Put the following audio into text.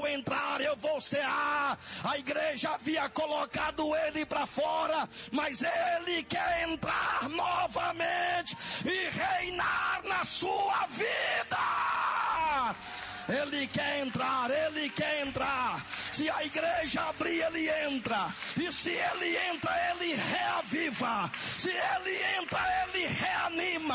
eu entrar, eu vou cear. A igreja havia colocado ele para fora, mas ele quer entrar novamente e reinar na sua vida. Ele quer entrar, ele quer entrar. Se a igreja abrir, ele entra. E se ele entra, ele reaviva. Se ele entra, ele reanima.